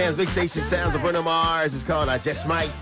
Jams, Big Station Sounds of Bruno Mars. It's called I Just Might.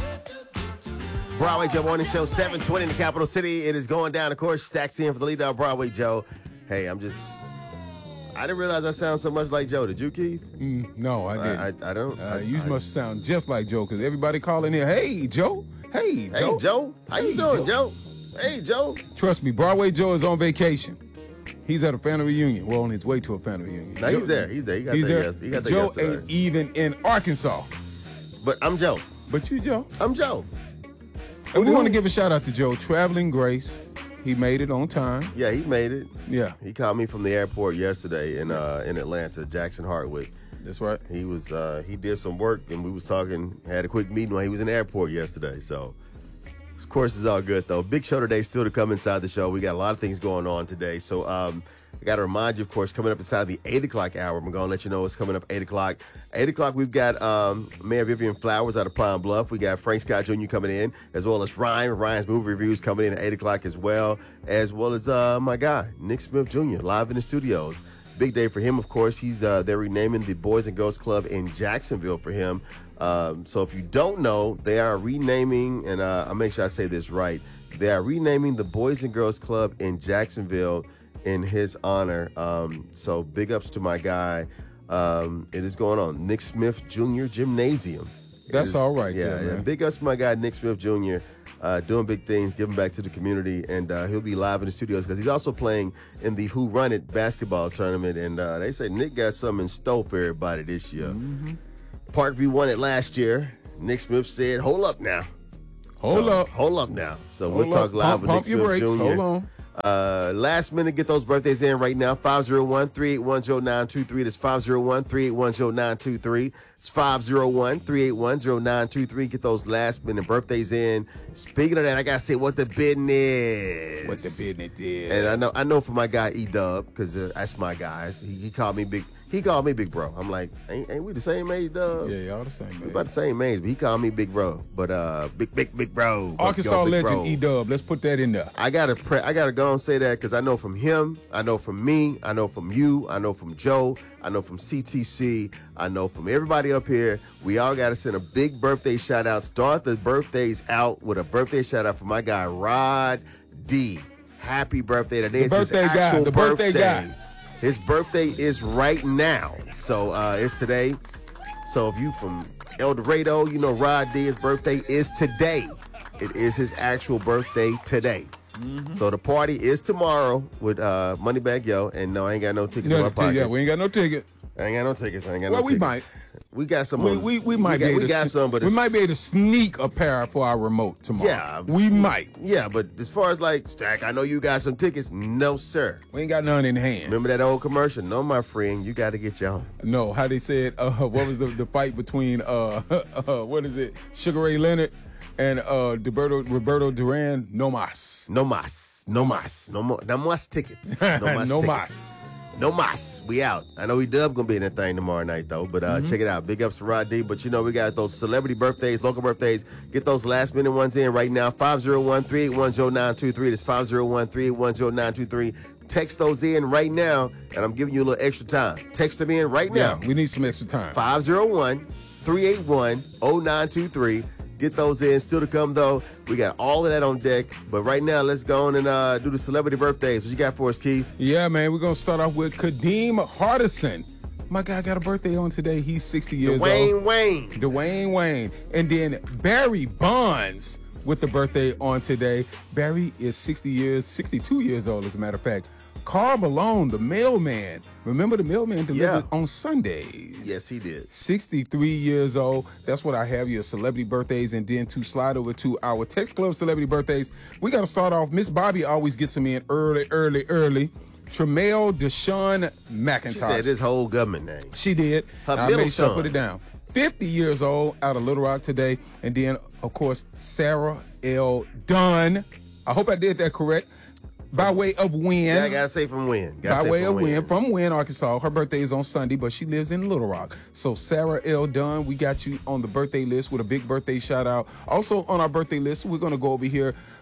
Broadway Joe Morning Show, 7:20 in the capital city. It is going down, of course. Stacks in for the lead out Broadway Joe. Hey, I didn't realize I sound so much like Joe. Did you, Keith? No, I didn't. I don't. You must sound just like Joe, because everybody calling here, hey, Joe. Hey, Joe. Hey, Joe. How you doing, Joe? Hey, Joe. Trust me, Broadway Joe is on vacation. He's at a family reunion. Well, on his way to a family reunion. No, he's there. He got there. He got there Joe yesterday. ain't even in Arkansas. But I'm Joe. But you, Joe. I'm Joe. And we want to give a shout out to Joe, Traveling Grace. He made it on time. Yeah, he made it. Yeah. He called me from the airport yesterday in Atlanta, Jackson Hartwick. That's right. He was he did some work and we was talking, had a quick meeting while he was in the airport yesterday. So of course it's all good though. Big show today still to come inside the show. We got a lot of things going on today. So I got to remind you, of course, coming up inside the 8 o'clock hour, I'm going to let you know what's coming up 8 o'clock. 8 o'clock, we've got Mayor Vivian Flowers out of Pine Bluff. We got Frank Scott Jr. coming in, as well as Ryan's movie reviews coming in at 8 o'clock as well as my guy, Nick Smith Jr., live in the studios. Big day for him, of course. He's they're renaming the Boys and Girls Club in Jacksonville for him. So if you don't know, they are renaming, and I'll make sure I say this right, they are renaming the Boys and Girls Club in Jacksonville in his honor. So big ups to my guy. It is going on. Nick Smith Jr. Gymnasium. That's all right. Yeah, man. Big ups to my guy, Nick Smith Jr., doing big things, giving back to the community, and he'll be live in the studios because he's also playing in the Who Run It basketball tournament, and they say Nick got something in store for everybody this year. Mm-hmm. Parkview won it last year. Nick Smith said, hold up now. Hold up now. So we'll talk live with Nick Smith Jr. Hold on. Last minute, get those birthdays in right now. 501-381-0923. That's 501-381-0923. It's 501-381-0923. Get those last minute birthdays in. Speaking of that, I gotta say what the business. What the business is. And I know for my guy E-Dub, because that's my guys. He called me big. He called me big bro. I'm like, ain't we the same age, Dub? Yeah, y'all the same age. We about the same age, but he called me big bro. But big bro. Arkansas big legend bro. E-Dub. Let's put that in there. I gotta go and say that because I know from him, I know from me, I know from you, I know from Joe, I know from CTC, I know from everybody up here. We all gotta send a big birthday shout out. Start the birthdays out with a birthday shout out for my guy Rod D. Happy birthday today! The birthday guy. The birthday guy. His birthday is right now, so it's today. So if you from El Dorado, you know Rod D. His birthday is today. It is his actual birthday today. Mm-hmm. So the party is tomorrow with Moneybag Yo, and no, I ain't got no tickets in my pocket. Yeah, we ain't got no ticket. I ain't got no tickets. Well, we might. We got some. We might be able to sneak a pair for our remote tomorrow. Yeah, we might. Yeah, but as far as like Stack, I know you got some tickets. No, sir. We ain't got none in hand. Remember that old commercial? No, my friend, you got to get your own. No, how they said? What was the fight between what is it? Sugar Ray Leonard and Roberto Duran? No mas. No mas. No mas. No more. No mas tickets. No mas. No tickets. mas. No mas. We out. I know E-Dub gonna be in that thing tomorrow night though, but check it out. Big ups to Rod D. But you know we got those celebrity birthdays, local birthdays. Get those last minute ones in right now. 501-381-0923. That's 501-381-0923. Text those in right now, and I'm giving you a little extra time. Text them in right now. Yeah, we need some extra time. 501-381-0923. Get those in. Still to come, though. We got all of that on deck. But right now, let's go on and do the celebrity birthdays. What you got for us, Keith? Yeah, man. We're going to start off with Kadeem Hardison. My guy got a birthday on today. He's 60 years old. Dwayne Wayne. And then Barry Bonds with the birthday on today. Barry is 62 years old, as a matter of fact. Carl Malone, the mailman. Remember the mailman delivered on Sundays? Yes, he did. 63 years old. That's what I have, your celebrity birthdays. And then to slide over to our Text Club celebrity birthdays, we got to start off. Miss Bobby always gets them in early. Tremaine Deshaun McIntosh. She said his whole government name. She did. Her I middle made sure son. I put it down. 50 years old out of Little Rock today. And then, of course, Sarah L. Dunn. I hope I did that correct. By way of Wynn. Yeah, I gotta say from Wynn. From Wynn, Arkansas. Her birthday is on Sunday, but she lives in Little Rock. So Sarah L. Dunn, we got you on the birthday list with a big birthday shout out. Also on our birthday list, we're gonna go over here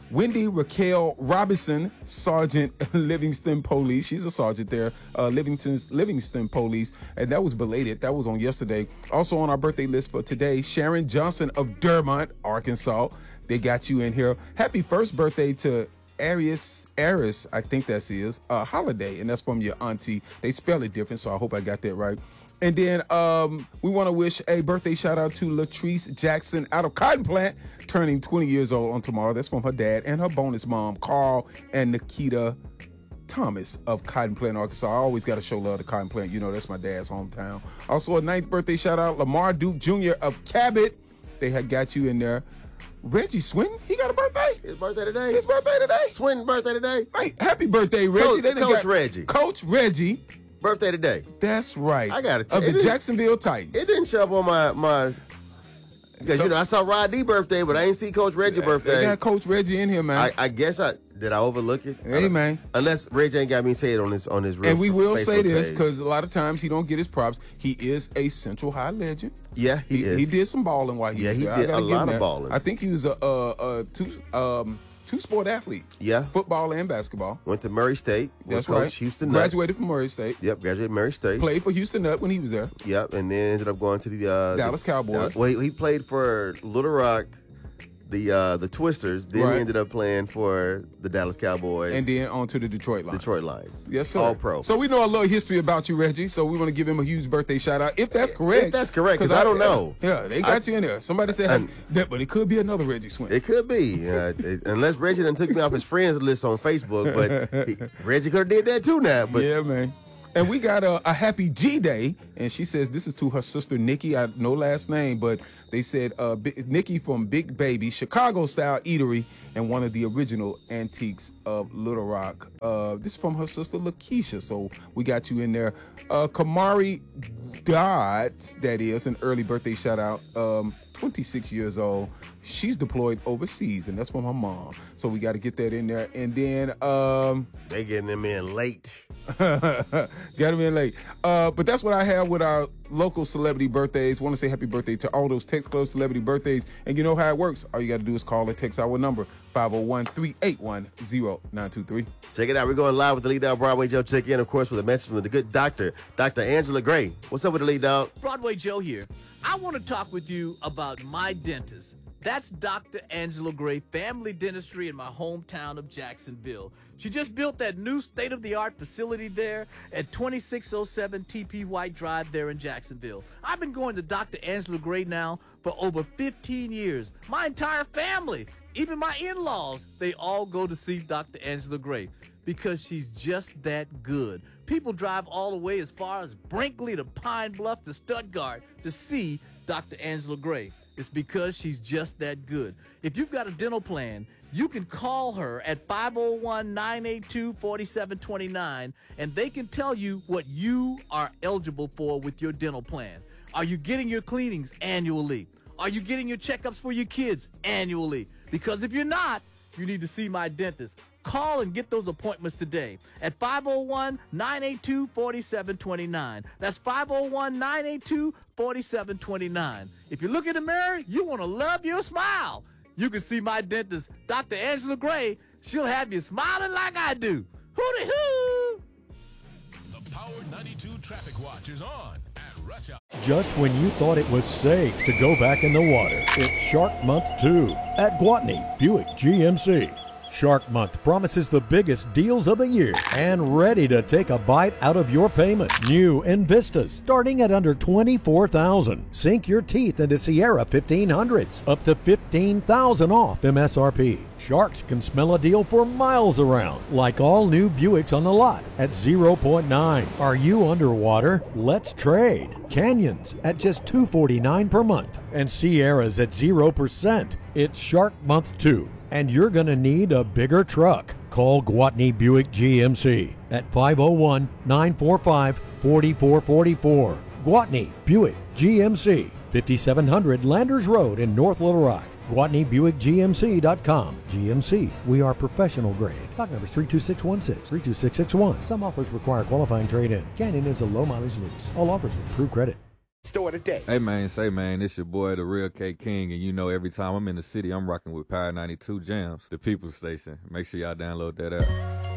Wendy Raquel Robinson, Sergeant Livingston Police. She's a sergeant there, Livingston Police, and that was belated. That was on yesterday. Also on our birthday list for today, Sharon Johnson of Dermont, Arkansas. They got you in here. Happy first birthday to Aris, I think that's his, Holiday, and that's from your auntie. They spell it different, so I hope I got that right. And then we want to wish a birthday shout out to Latrice Jackson out of Cotton Plant, turning 20 years old on tomorrow. That's from her dad and her bonus mom, Carl and Nikita Thomas of Cotton Plant, Arkansas. I always got to show love to Cotton Plant. You know, that's my dad's hometown. Also, a 9th birthday shout out, Lamar Duke Jr. of Cabot. They had got you in there. Reggie Swinton, he got a birthday. His birthday today. Swinton's birthday today. Hey, happy birthday, Reggie. Coach Reggie. Coach Reggie. Birthday today. That's right. I got it. Of the Jacksonville Titans. It didn't show up on my because I saw Rod D birthday, but I didn't see Coach Reggie birthday. They got Coach Reggie in here, man. I guess did I overlook it? Hey, man. Unless Reggie ain't got me say it on his real. And we will Facebook say this page. because a lot of times he don't get his props. He is a Central High legend. Yeah, he is. He did some balling while he was there. He did a lot of balling. I think he was a two-sport athlete. Yeah. Football and basketball. Went to Murray State. That's right. Houston Graduated from Murray State. Yep, graduated Murray State. Played for Houston Nutt when he was there. Yep, and then ended up going to the Dallas Cowboys. He played for Little Rock, the Twisters. Then he ended up playing for the Dallas Cowboys. And then on to the Detroit Lions. Yes, sir. All pro. So we know a little history about you, Reggie. So we want to give him a huge birthday shout out. If that's correct. If that's correct, because I don't know. Yeah, they got you in there. Somebody said, but it could be another Reggie Swinton. It could be. Unless Reggie done took me off his friends list on Facebook. But Reggie could have did that too now. But yeah, man. And we got a happy G Day, and she says this is to her sister Nikki. I know last name, but they said Nikki from Big Baby, Chicago-style eatery, and one of the original antiques of Little Rock. This is from her sister Lakeisha, so we got you in there. Kamari Dodd, that is, an early birthday shout-out, 26 years old. She's deployed overseas, and that's from her mom. So we got to get that in there. And then they getting them in late. Got him in late. But that's what I have with our local celebrity birthdays. Want to say happy birthday to all those Text Club celebrity birthdays. And you know how it works. All you got to do is call or text our number, 501-381-0923. Check it out. We're going live with the Lead Dog Broadway Joe. Check in, of course, with a message from the good doctor, Dr. Angela Gray. What's up with the Lead Dog? Broadway Joe here. I want to talk with you about my dentist. That's Dr. Angela Gray, Family Dentistry in my hometown of Jacksonville. She just built that new state-of-the-art facility there at 2607 TP White Drive there in Jacksonville. I've been going to Dr. Angela Gray now for over 15 years. My entire family, even my in-laws, they all go to see Dr. Angela Gray because she's just that good. People drive all the way as far as Brinkley to Pine Bluff to Stuttgart to see Dr. Angela Gray. It's because she's just that good. If you've got a dental plan, you can call her at 501-982-4729, and they can tell you what you are eligible for with your dental plan. Are you getting your cleanings annually? Are you getting your checkups for your kids annually? Because if you're not, you need to see my dentist. Call and get those appointments today at 501-982-4729. That's 501-982-4729. If you look in the mirror, you want to love your smile. You can see my dentist, Dr. Angela Gray. She'll have you smiling like I do. Hooty-hoo! The Power 92 Traffic Watch is on at rush hour. Just when you thought it was safe to go back in the water, it's Shark Month 2 at Gwatney Buick GMC. Shark Month promises the biggest deals of the year and ready to take a bite out of your payment. New Invistas starting at under $24,000. Sink your teeth into Sierra 1500s, up to $15,000 off MSRP. Sharks can smell a deal for miles around, like all new Buicks on the lot at 0.9. Are you underwater? Let's trade. Canyons at just $249 per month and Sierras at 0%. It's Shark Month 2. And you're going to need a bigger truck. Call Gwatney Buick GMC at 501-945-4444. Gwatney Buick GMC, 5700 Landers Road in North Little Rock. GwatneyBuickGMC.com. GMC, we are professional grade. Stock numbers 32616, 32661. Some offers require qualifying trade-in. Canyon is a low mileage lease. All offers with approved credit. store today. Hey man, it's your boy, the Real K King, and you know every time I'm in the city, I'm rocking with Power 92 Jams, the People's Station. Make sure y'all download that app.